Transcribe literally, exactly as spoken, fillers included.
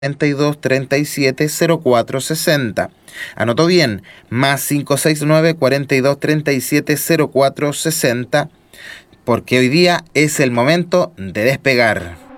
treinta y dos, treinta y siete, cero cuatro sesenta. Anotó bien, más cinco seis nueve, cuarenta y dos, treinta y siete, cero cuatro sesenta, porque hoy día es el momento de despegar.